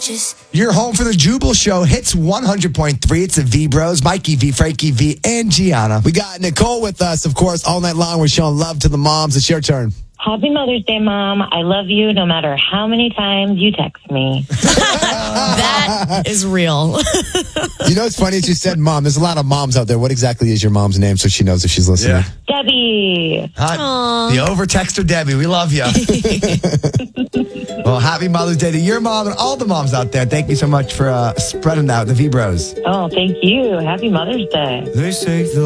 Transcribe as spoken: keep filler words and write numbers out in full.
just. You're home for the Jubal Show. Hits one hundred point three. It's the V-Bros. Mikey V, Frankie V, and Gianna. We got Nicole with us, of course, all night long. We're showing love to the moms. It's your turn. Happy Mother's Day, Mom. I love you no matter how many times you text me. That is real. You know what's funny is you said mom. There's a lot of moms out there. What exactly is your mom's name so she knows if she's listening? Yeah. Debbie. Uh, the over-texter Debbie. We love you. Well, happy Mother's Day to your mom and all the moms out there. Thank you so much for uh, spreading out the V-Bros. Oh, thank you. Happy Mother's Day. They say the